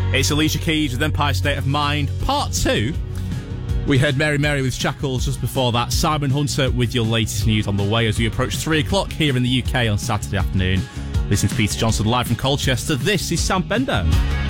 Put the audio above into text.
It's Alicia Keys with Empire State of Mind, Part 2. We heard Mary Mary with Shackles just before that. Simon Hunter with your latest news on the way as we approach 3 o'clock here in the UK on Saturday afternoon. Listen to Peter Johnson live from Colchester. This is Sam Bender.